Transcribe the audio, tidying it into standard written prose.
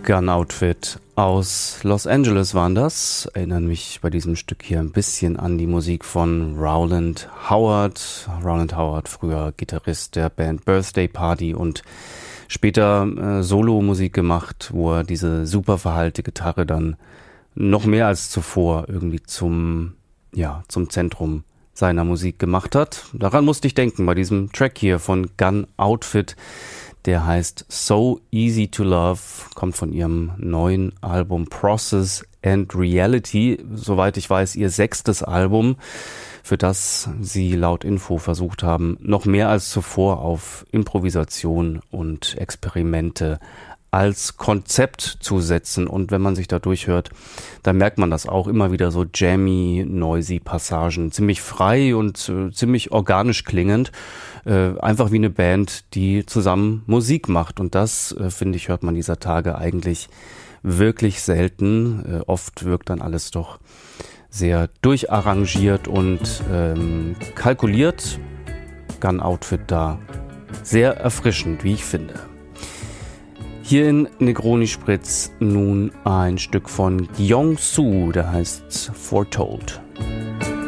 Gun Outfit aus Los Angeles waren das. Erinnern mich bei diesem Stück hier ein bisschen an die Musik von Rowland Howard. Rowland Howard, früher Gitarrist der Band Birthday Party und später Solo-Musik gemacht, wo er diese super verhallte Gitarre dann noch mehr als zuvor irgendwie zum Zentrum seiner Musik gemacht hat. Daran musste ich denken bei diesem Track hier von Gun Outfit. Der heißt So Easy to Love, kommt von ihrem neuen Album Process and Reality. Soweit ich weiß, ihr 6. Album, für das sie laut Info versucht haben, noch mehr als zuvor auf Improvisation und Experimente als Konzept zu setzen. Und wenn man sich da durchhört, dann merkt man das auch immer wieder so jammy, noisy Passagen. Ziemlich frei und ziemlich organisch klingend. Einfach wie eine Band, die zusammen Musik macht. Und das, finde ich, hört man dieser Tage eigentlich wirklich selten. Oft wirkt dann alles doch sehr durcharrangiert und kalkuliert. Gun Outfit da sehr erfrischend, wie ich finde. Hier in Negroni Spritz nun ein Stück von Gyeong-Su, der heißt Foretold.